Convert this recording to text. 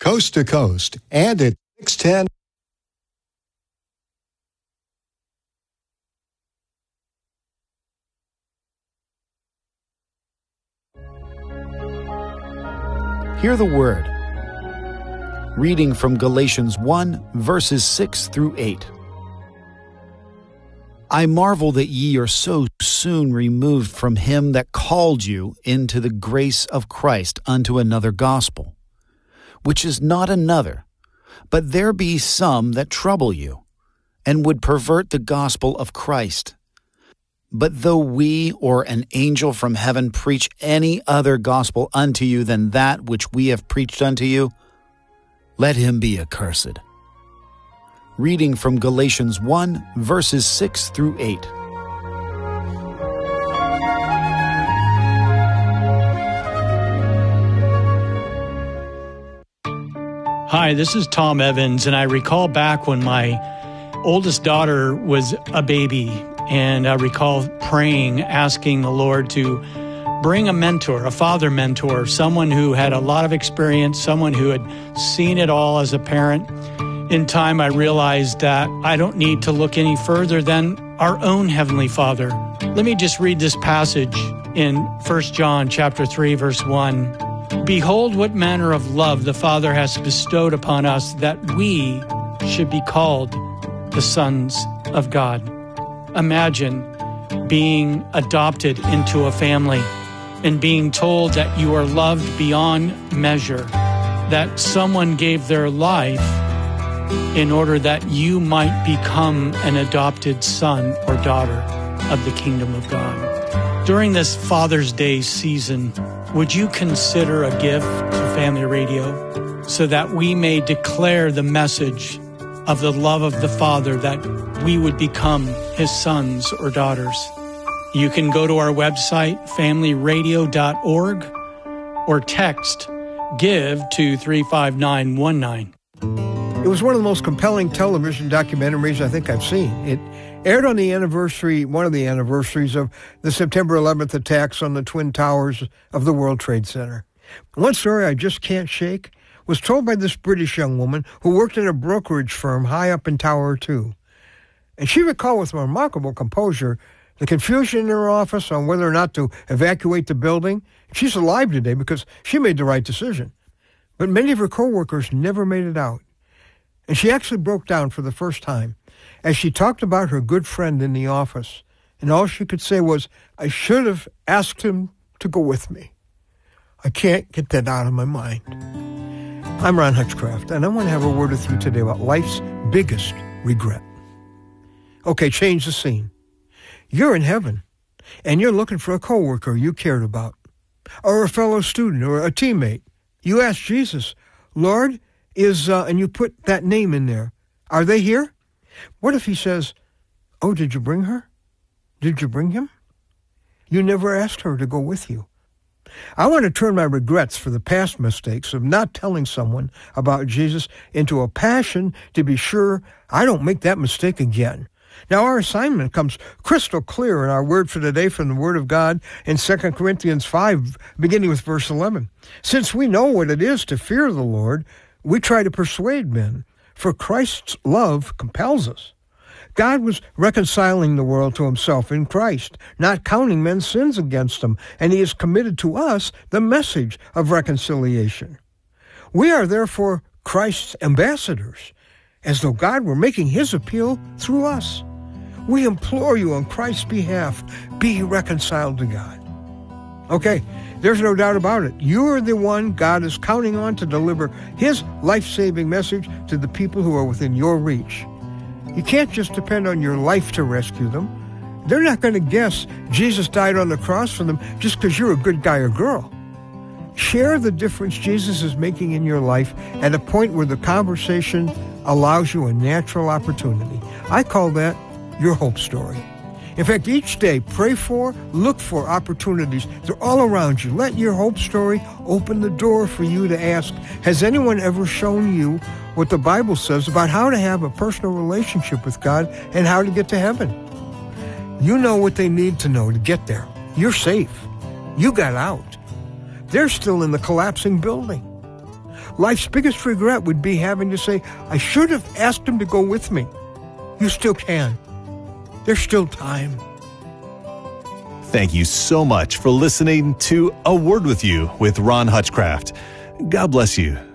coast to coast, and at 610. Hear the word. Reading from Galatians 1, verses 6 through 8. I marvel that ye are so soon removed from him that called you into the grace of Christ unto another gospel, which is not another, but there be some that trouble you, and would pervert the gospel of Christ. But though we or an angel from heaven preach any other gospel unto you than that which we have preached unto you, let him be accursed. Reading from Galatians 1, verses 6 through 8. Hi, this is Tom Evans, and I recall back when my oldest daughter was a baby, and I recall praying, asking the Lord to bring a mentor, a father mentor, someone who had a lot of experience, someone who had seen it all as a parent. In time, I realized that I don't need to look any further than our own Heavenly Father. Let me just read this passage in 1 John chapter 3, verse 1. Behold, what manner of love the Father has bestowed upon us, that we should be called the sons of God. Imagine being adopted into a family and being told that you are loved beyond measure, that someone gave their life in order that you might become an adopted son or daughter of the kingdom of God. During this Father's Day season, would you consider a gift to Family Radio so that we may declare the message of the love of the Father, that we would become his sons or daughters? You can go to our website, familyradio.org, or text GIVE to 35919. It was one of the most compelling television documentaries I think I've seen. It aired on the anniversary, one of the anniversaries of the September 11th attacks on the Twin Towers of the World Trade Center. One story I just can't shake was told by this British young woman who worked in a brokerage firm high up in Tower 2. And she recalled with remarkable composure the confusion in her office on whether or not to evacuate the building. She's alive today because she made the right decision. But many of her coworkers never made it out. And she actually broke down for the first time as she talked about her good friend in the office. And all she could say was, I should have asked him to go with me. I can't get that out of my mind. I'm Ron Hutchcraft, and I want to have a word with you today about life's biggest regret. Okay, change the scene. You're in heaven, and you're looking for a coworker you cared about, or a fellow student, or a teammate. You ask Jesus, Lord, and you put that name in there. Are they here? What if he says, oh, did you bring her? Did you bring him? You never asked her to go with you. I want to turn my regrets for the past mistakes of not telling someone about Jesus into a passion to be sure I don't make that mistake again. Now, our assignment comes crystal clear in our word for today from the Word of God in 2 Corinthians 5, beginning with verse 11. Since we know what it is to fear the Lord, we try to persuade men, for Christ's love compels us. God was reconciling the world to himself in Christ, not counting men's sins against them, and he has committed to us the message of reconciliation. We are therefore Christ's ambassadors, as though God were making his appeal through us. We implore you on Christ's behalf, be reconciled to God. Okay, there's no doubt about it. You are the one God is counting on to deliver his life-saving message to the people who are within your reach. You can't just depend on your life to rescue them. They're not going to guess Jesus died on the cross for them just because you're a good guy or girl. Share the difference Jesus is making in your life at a point where the conversation allows you a natural opportunity. I call that your hope story. In fact, each day, pray for, look for opportunities. They're all around you. Let your hope story open the door for you to ask, has anyone ever shown you what the Bible says about how to have a personal relationship with God and how to get to heaven? You know what they need to know to get there. You're safe. You got out. They're still in the collapsing building. life's biggest regret would be having to say, I should have asked him to go with me. You still can. There's still time. Thank you so much for listening to A Word With You with Ron Hutchcraft. God bless you.